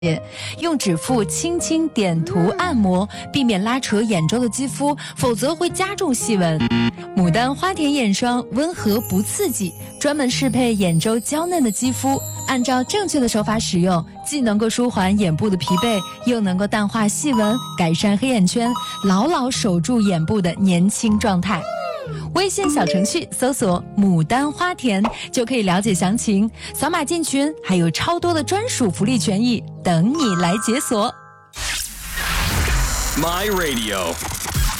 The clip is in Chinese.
用指腹轻轻点涂按摩，避免拉扯眼周的肌肤，否则会加重细纹。牡丹花田眼霜温和不刺激，专门适配眼周娇嫩的肌肤。按照正确的手法使用，既能够舒缓眼部的疲惫，又能够淡化细纹，改善黑眼圈，牢牢守住眼部的年轻状态。微信小程序搜索牡丹花田就可以了解详情，扫码进群，还有超多的专属福利权益等你来解锁。 My Radio